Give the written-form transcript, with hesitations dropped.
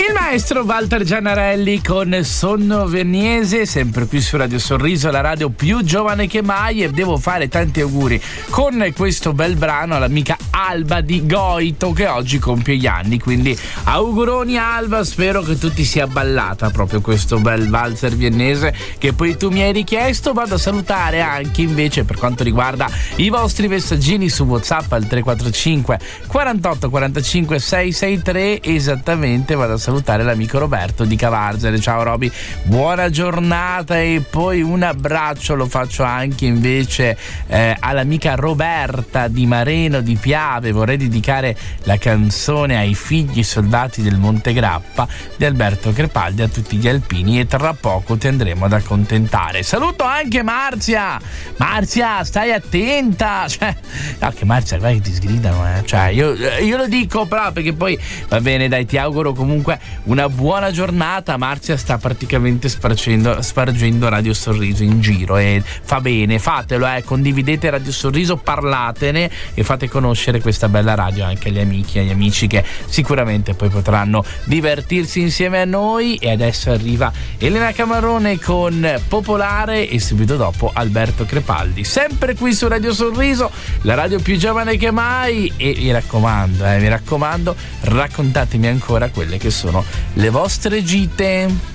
Il maestro Walter Gianarelli con Sonno Vernese, sempre qui su Radio Sorriso, la radio più giovane che mai, e devo fare tanti auguri con questo bel brano all'amica Alba di Goito che oggi compie gli anni, quindi auguroni Alba, spero che tu ti sia ballata proprio questo bel valzer viennese che poi tu mi hai richiesto. Vado a salutare anche invece per quanto riguarda i vostri messaggini su WhatsApp al 345 48 45 663, esattamente, vado a salutare l'amico Roberto di Cavarzere. Ciao Roby, buona giornata, e poi un abbraccio lo faccio anche invece all'amica Roberta di Mareno di Piave. Vorrei dedicare la canzone ai figli soldati del Monte Grappa di Alberto Crepaldi, a tutti gli alpini, e tra poco ti andremo ad accontentare. Saluto anche Marzia, stai attenta, cioè, no, che Marzia, guarda che ti sgridano, cioè io lo dico però perché poi va bene, dai, ti auguro comunque una buona giornata. Marzia sta praticamente spargendo Radio Sorriso in giro e fa bene, fatelo, condividete Radio Sorriso, parlatene e fate conoscere questa bella radio anche agli amici e agli amici che sicuramente poi potranno divertirsi insieme a noi. E adesso arriva Elena Camarone con Popolare e subito dopo Alberto Crepaldi, sempre qui su Radio Sorriso, la radio più giovane che mai. E mi raccomando, raccontatemi ancora quelle che sono le vostre gite.